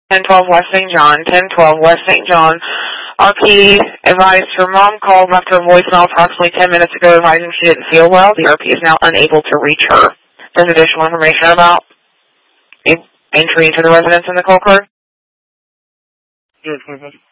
1012 West St. John, 1012 West St. John. RP advised her mom called after a voicemail approximately 10 minutes ago advising she didn't feel well. The RP is now unable to reach her. There's additional information about entry into the residence in the call card. Yes,